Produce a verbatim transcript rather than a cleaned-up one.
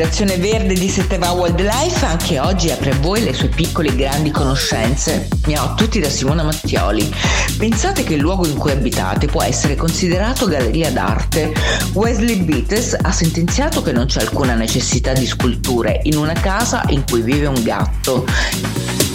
L'azione verde di Setteva Wildlife anche oggi apre a voi le sue piccole e grandi conoscenze. Ciao a tutti da Simona Mattioli. Pensate che il luogo in cui abitate può essere considerato galleria d'arte. Wesley Beates ha sentenziato che non c'è alcuna necessità di sculture in una casa in cui vive un gatto.